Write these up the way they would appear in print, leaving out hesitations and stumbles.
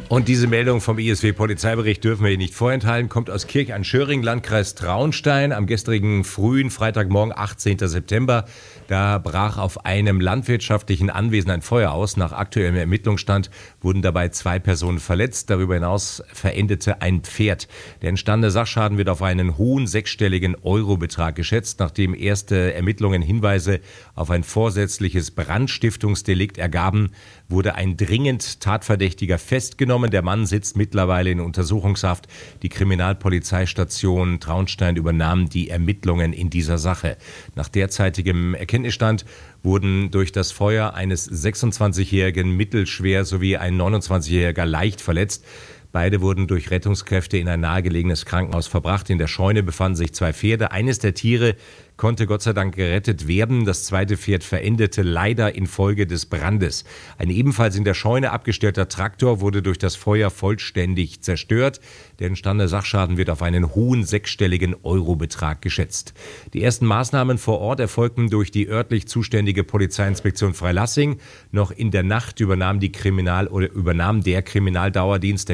Und diese Meldung vom ISW-Polizeibericht dürfen wir Ihnen nicht vorenthalten, kommt aus Kirch an Schöring, Landkreis Traunstein, am gestrigen frühen Freitagmorgen, 18. September. Da brach auf einem landwirtschaftlichen Anwesen ein Feuer aus. Nach aktuellem Ermittlungsstand wurden dabei 2 Personen verletzt. Darüber hinaus verendete ein Pferd. Der entstandene Sachschaden wird auf einen hohen 6-stelligen Eurobetrag geschätzt, nachdem erste Ermittlungen Hinweise auf ein vorsätzliches Brandstiftungsdelikt ergaben, wurde ein dringend Tatverdächtiger festgenommen. Der Mann sitzt mittlerweile in Untersuchungshaft. Die Kriminalpolizeistation Traunstein übernahm die Ermittlungen in dieser Sache. Nach derzeitigem Erkenntnisstand wurden durch das Feuer eines 26-Jährigen mittelschwer sowie ein 29-Jähriger leicht verletzt. Beide wurden durch Rettungskräfte in ein nahegelegenes Krankenhaus verbracht. In der Scheune befanden sich 2 Pferde. Eines der Tiere konnte Gott sei Dank gerettet werden. Das zweite Pferd verendete leider infolge des Brandes. Ein ebenfalls in der Scheune abgestellter Traktor wurde durch das Feuer vollständig zerstört. Der entstandene Sachschaden wird auf einen hohen 6-stelligen Eurobetrag geschätzt. Die ersten Maßnahmen vor Ort erfolgten durch die örtlich zuständige Polizeiinspektion Freilassing. Noch in der Nacht übernahm der Kriminaldauerdienst der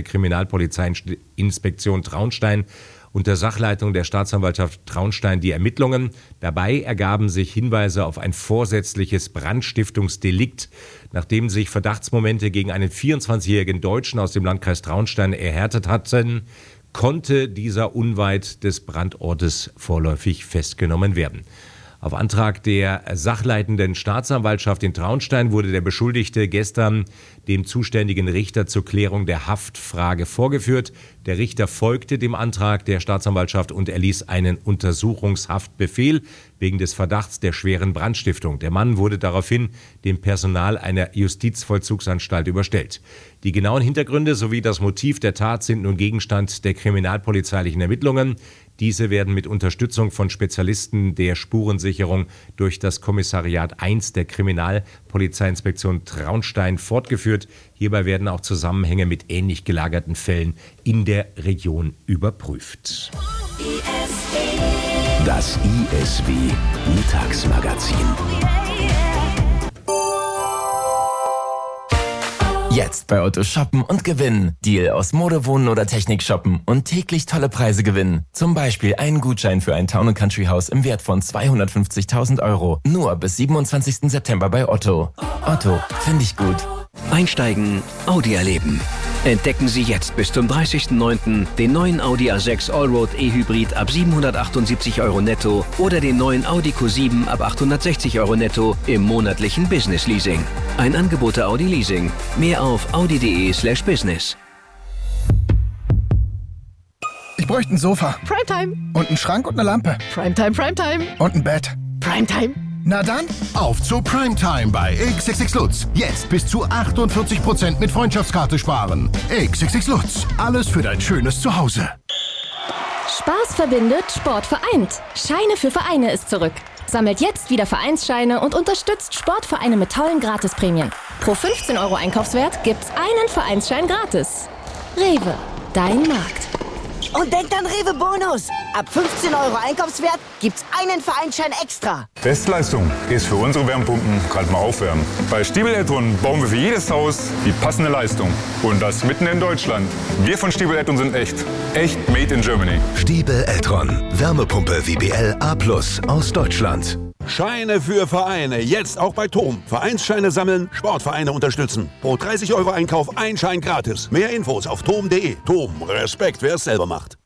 Kriminalpolizeiinspektion Traunstein unter Sachleitung der Staatsanwaltschaft Traunstein die Ermittlungen. Dabei ergaben sich Hinweise auf ein vorsätzliches Brandstiftungsdelikt. Nachdem sich Verdachtsmomente gegen einen 24-jährigen Deutschen aus dem Landkreis Traunstein erhärtet hatten, konnte dieser unweit des Brandortes vorläufig festgenommen werden. Auf Antrag der sachleitenden Staatsanwaltschaft in Traunstein wurde der Beschuldigte gestern dem zuständigen Richter zur Klärung der Haftfrage vorgeführt. Der Richter folgte dem Antrag der Staatsanwaltschaft und erließ einen Untersuchungshaftbefehl wegen des Verdachts der schweren Brandstiftung. Der Mann wurde daraufhin dem Personal einer Justizvollzugsanstalt überstellt. Die genauen Hintergründe sowie das Motiv der Tat sind nun Gegenstand der kriminalpolizeilichen Ermittlungen. Diese werden mit Unterstützung von Spezialisten der Spurensicherung durch das Kommissariat 1 der Kriminalpolizeiinspektion Traunstein fortgeführt. Hierbei werden auch Zusammenhänge mit ähnlich gelagerten Fällen in der Region überprüft. Das ISW Mittagsmagazin. Jetzt bei Otto shoppen und gewinnen. Deal aus Mode, Wohnen oder Technik shoppen und täglich tolle Preise gewinnen. Zum Beispiel einen Gutschein für ein Town & Country Haus im Wert von 250.000 €. Nur bis 27. September bei Otto. Otto, finde ich gut. Einsteigen, Audi erleben. Entdecken Sie jetzt bis zum 30.09. den neuen Audi A6 Allroad E-Hybrid ab 778 € netto oder den neuen Audi Q7 ab 860 € netto im monatlichen Business Leasing. Ein Angebot der Audi Leasing. Mehr auf audi.de/business. Ich bräuchte ein Sofa. Primetime. Und einen Schrank und eine Lampe. Primetime, Primetime. Und ein Bett. Primetime. Na dann, auf zu Primetime bei XXX Lutz. Jetzt bis zu 48% mit Freundschaftskarte sparen. XXX Lutz. Alles für dein schönes Zuhause. Spaß verbindet, Sport vereint. Scheine für Vereine ist zurück. Sammelt jetzt wieder Vereinsscheine und unterstützt Sportvereine mit tollen Gratisprämien. Pro 15 € Einkaufswert gibt's einen Vereinsschein gratis. Rewe, dein Markt. Und denkt an Rewe Bonus. Ab 15 € Einkaufswert gibt's einen Vereinsschein extra. Bestleistung ist für unsere Wärmepumpen gerade mal aufwärmen. Bei Stiebel Eltron bauen wir für jedes Haus die passende Leistung. Und das mitten in Deutschland. Wir von Stiebel Eltron sind echt. Echt made in Germany. Stiebel Eltron. Wärmepumpe WBL A+ aus Deutschland. Scheine für Vereine. Jetzt auch bei TOM. Vereinsscheine sammeln, Sportvereine unterstützen. Pro 30 € Einkauf ein Schein gratis. Mehr Infos auf tom.de. TOM. Respekt, wer es selber macht.